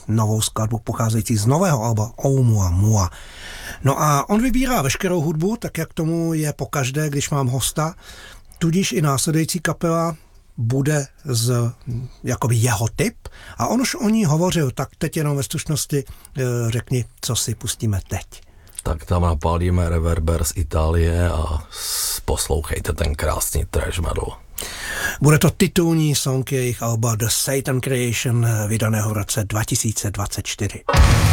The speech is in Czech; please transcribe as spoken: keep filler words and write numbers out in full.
novou skladbu pocházející z nového alba Oumuamua. No a on vybírá veškerou hudbu, tak jak tomu je pokaždé, když mám hosta, tudíž i následující kapela bude z jakoby jeho typ a on už o ní hovořil, tak teď jenom ve stručnosti řekni, co si pustíme teď. Tak tam napálíme Reverber z Itálie a poslouchejte ten krásný trash metal. Bude to titulní song jejich alba The Satan Creation, vydaného v roce dva tisíce dvacet čtyři.